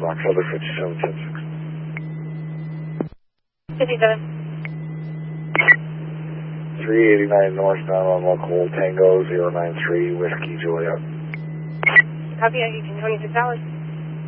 October 5776. 57. 389 northbound on local Tango 093 Whiskey Juliet. Copy, you can 26 hours.